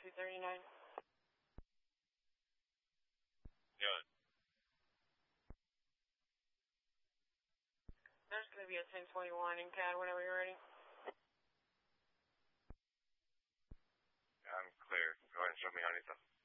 239. Good. There's going to be a 1021 in CAD whenever you're ready. I'm clear. Go ahead and show me how to